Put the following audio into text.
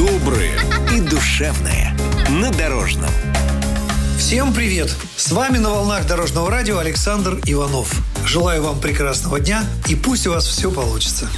доброе и душевное на Дорожном. Всем привет! С вами на волнах Дорожного радио Александр Иванов. Желаю вам прекрасного дня и пусть у вас все получится.